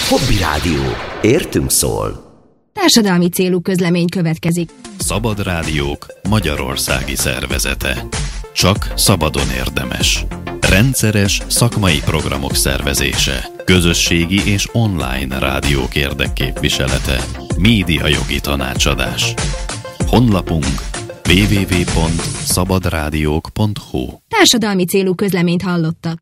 Hobby Rádió. Értünk szól. Társadalmi célú közlemény következik. Szabad Rádiók Magyarországi Szervezete. Csak szabadon érdemes. Rendszeres szakmai programok szervezése. Közösségi és online rádiók érdekképviselete. Médiajogi tanácsadás. Honlapunk www.szabadrádiók.hu. Társadalmi célú közleményt hallottak.